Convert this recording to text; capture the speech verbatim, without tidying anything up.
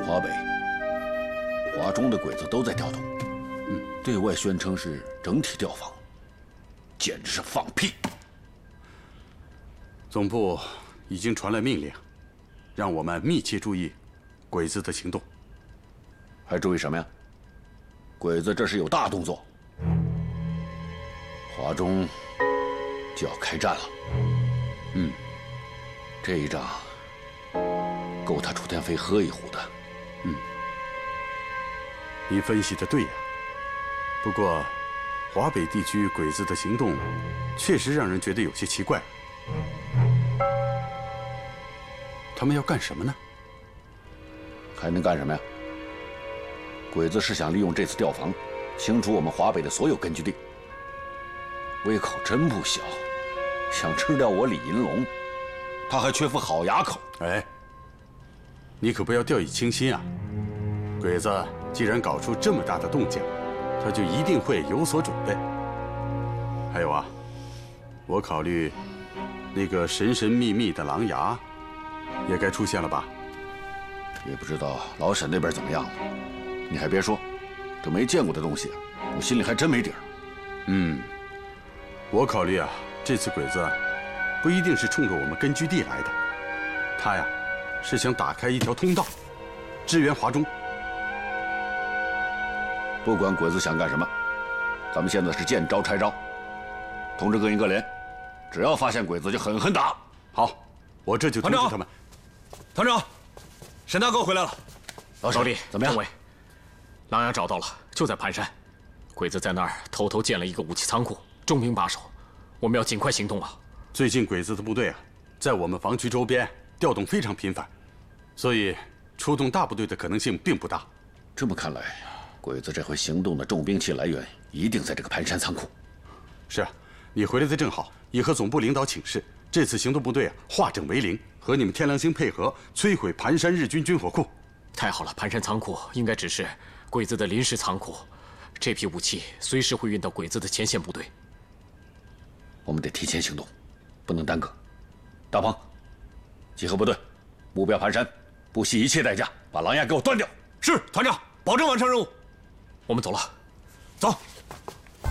华北、华中的鬼子都在调动，嗯，对外宣称是整体调防，简直是放屁。 总部已经传来命令，让我们密切注意鬼子的行动。 还注意什么呀？鬼子这是有大动作，华中就要开战了。嗯，这一仗够他楚天飞喝一壶的。 嗯，您分析的对呀。不过，华北地区鬼子的行动确实让人觉得有些奇怪。他们要干什么呢？ 还能干什么呀？鬼子是想利用这次调防，清除我们华北的所有根据地。胃口真不小，想吃掉我李银龙，他还缺副好牙口。 哎，你可不要掉以轻心啊！鬼子既然搞出这么大的动静，他就一定会有所准备。还有啊，我考虑那个神神秘秘的狼牙也该出现了吧？ 也不知道老沈那边怎么样了。你还别说，这没见过的东西，我心里还真没底儿。 嗯，我考虑啊，这次鬼子不一定是冲着我们根据地来的，他呀是想打开一条通道，支援华中。 不管鬼子想干什么，咱们现在是见招拆招，通知各营各连，只要发现鬼子就狠狠打。 好，我这就通知他们。 团长，沈大哥回来了。 老沈， 李怎么样？ 政委，狼牙找到了，就在盘山。鬼子在那儿偷偷建了一个武器仓库，重兵把守。我们要尽快行动啊！ 最近鬼子的部队啊，在我们防区周边调动非常频繁，所以出动大部队的可能性并不大。 这么看来，鬼子这回行动的重兵器来源一定在这个盘山仓库。 是啊，你回来的正好，已和总部领导请示，这次行动部队啊化整为零，和你们天狼星配合，摧毁盘山日军军火库。 太好了，盘山仓库应该只是鬼子的临时仓库，这批武器随时会运到鬼子的前线部队。 我们得提前行动，不能耽搁。大鹏，集合部队，目标盘山，不惜一切代价把狼牙给我断掉。 是团长，保证完成任务。 我们走了， 走。